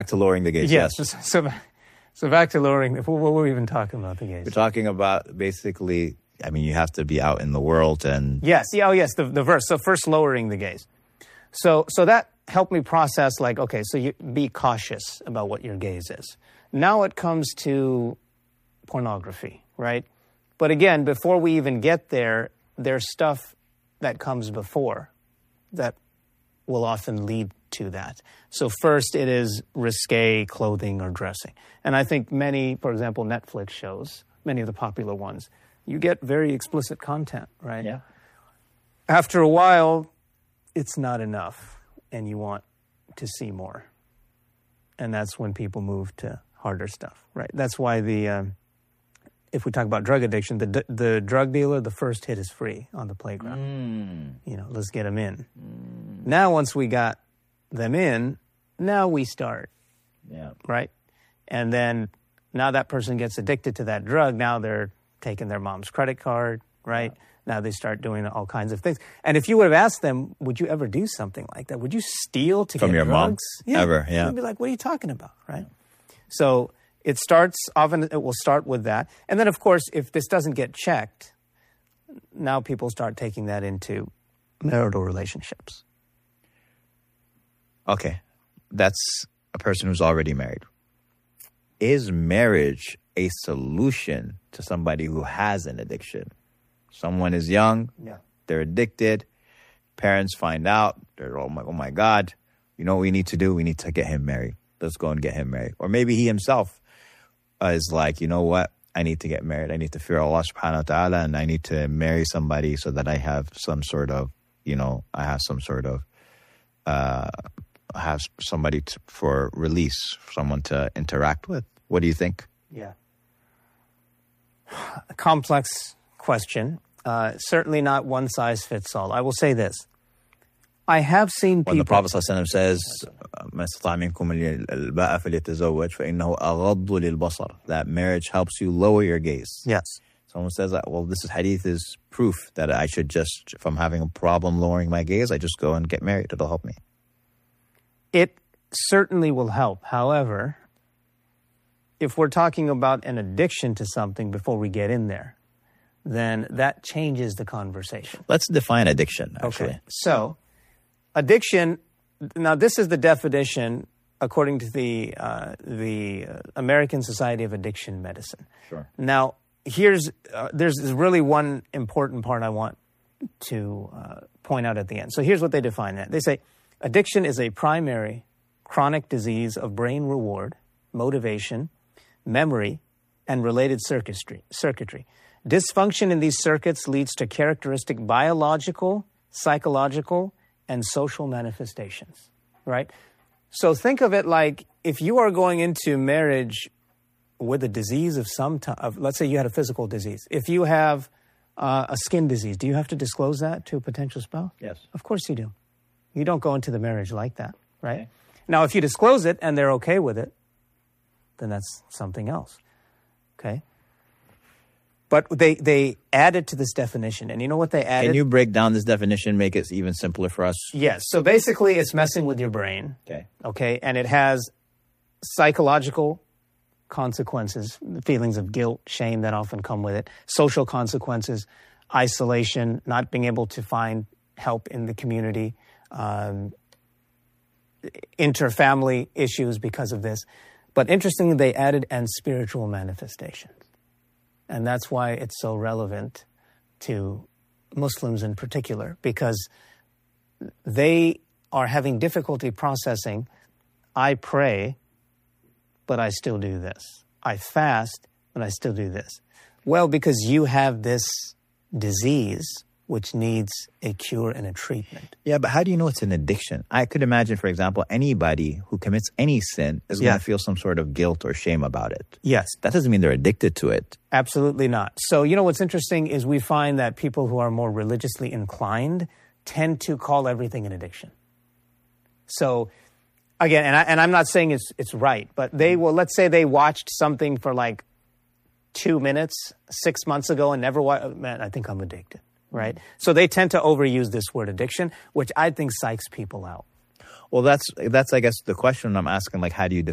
To lowering the gaze. Yes. So back to lowering. What were we even talking about the gaze? We're talking about basically, I mean, you have to be out in the world and... Yes. Yeah, yes, the verse. So first lowering the gaze. So that helped me process like, okay, so you be cautious about what your gaze is. Now it comes to pornography, right? But again, before we even get there, there's stuff that comes before that will often lead to that. So first it is risque clothing or dressing. And I think many, for example, Netflix shows, many of the popular ones, you get very explicit content, right? Yeah. After a while, it's not enough and you want to see more. And that's when people move to harder stuff, right? That's why if we talk about drug addiction, the drug dealer, the first hit is free on the playground. You know, let's get them in. Now, once we got them in, now we start. Yeah. Right? And then now that person gets addicted to that drug. Now they're taking their mom's credit card, right? Yeah. Now they start doing all kinds of things. And if you would have asked them, would you ever do something like that? Would you steal to from get your drugs? Mom? Yeah. Ever, yeah. They'd be like, what are you talking about, right? So it starts, often it will start with that. And then, of course, if this doesn't get checked, now people start taking that into marital relationships. Okay, that's a person who's already married. Is marriage a solution to somebody who has an addiction? Someone is young, they're addicted, parents find out, they're, oh my God, you know what we need to do? We need to get him married. Let's go and get him married. Or maybe he himself is like, you know what? I need to get married. I need to fear Allah subhanahu wa ta'ala, and I need to marry somebody so that I have some sort of, you know, I have somebody for release, someone to interact with. What do you think? Yeah. A complex question. Certainly not one size fits all. I will say this. I have seen people... When the Prophet ﷺ says, that marriage helps you lower your gaze. Yes. Someone says that, well, this hadith is proof that I should just, if I'm having a problem lowering my gaze, I just go and get married. It'll help me. It certainly will help. However, if we're talking about an addiction to something before we get in there, then that changes the conversation. Let's define addiction, actually. Okay. So, addiction, now this is the definition according to the American Society of Addiction Medicine. Sure. Now, there's really one important part I want to point out at the end. So here's what they define that. They say, addiction is a primary chronic disease of brain reward, motivation, memory, and related circuitry. Dysfunction in these circuits leads to characteristic biological, psychological, and social manifestations, right? So think of it like if you are going into marriage with a disease of some type, let's say you had a physical disease. If you have a skin disease, do you have to disclose that to a potential spouse? Yes. Of course you do. You don't go into the marriage like that, right? Okay. Now, if you disclose it and they're okay with it, then that's something else, okay? But they added to this definition, and you know what they added? Can you break down this definition, make it even simpler for us? Yes. So basically, it's messing with your brain. Okay, and it has psychological consequences, feelings of guilt, shame that often come with it, social consequences, isolation, not being able to find help in the community, interfamily issues because of this. But interestingly, they added and spiritual manifestations. And that's why it's so relevant to Muslims in particular, because they are having difficulty processing, I pray, but I still do this. I fast, but I still do this. Well, because you have this disease which needs a cure and a treatment. Yeah, but how do you know it's an addiction? I could imagine, for example, anybody who commits any sin is going to feel some sort of guilt or shame about it. Yes. That doesn't mean they're addicted to it. Absolutely not. So, you know, what's interesting is we find that people who are more religiously inclined tend to call everything an addiction. So, again, and I'm not saying it's right, but they will, let's say they watched something for like 2 minutes 6 months ago and never watched, man, I think I'm addicted. Right? So they tend to overuse this word addiction, which I think psychs people out. Well, that's I guess the question I'm asking, like, how do you